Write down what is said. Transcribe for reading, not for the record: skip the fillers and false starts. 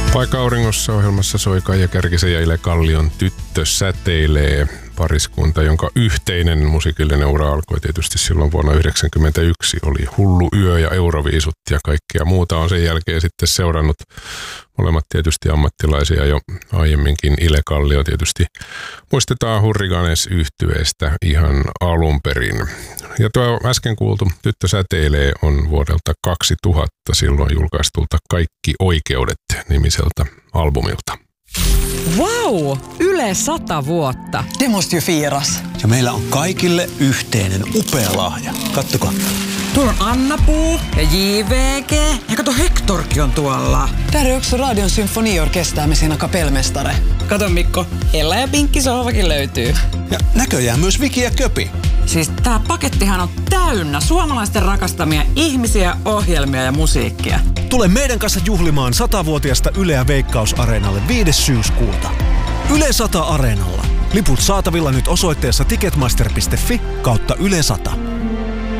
Paikka auringossa -ohjelmassa soi Kaija Kärkisen ja Ile Kallion Tyttö säteilee, pariskunta, jonka yhteinen musiikillinen ura alkoi tietysti silloin vuonna 1991. Oli Hullu yö ja Euroviisut ja kaikkea muuta on sen jälkeen sitten seurannut. Molemmat tietysti ammattilaisia jo aiemminkin. Ile Kallio tietysti muistetaan Hurriganes-yhtyeestä ihan alun perin. Ja tuo äsken kuultu Tyttö säteilee on vuodelta 2000 silloin julkaistulta Kaikki oikeudet -nimiseltä albumilta. Wow! Yle 100 vuotta. Det måste ju firas. Ja meillä on kaikille yhteinen upea lahja. Kattokaa. Tuolla on Anna-Puu ja JVG. Ja kato, Hectorkin on tuolla. Där är också Radion symfoniorkester med sina kapellmästare. Kato Mikko, Ella ja Pinkki sohvakin löytyy. Ja näköjään myös Viki ja Köpi. Siis tää pakettihan on täynnä suomalaisten rakastamia ihmisiä, ohjelmia ja musiikkia. Tule meidän kanssa juhlimaan 100-vuotiasta Yleä Veikkaus-areenalle 5. syyskuuta. Yle 100 Areenalla. Liput saatavilla nyt osoitteessa ticketmaster.fi/Yle 100.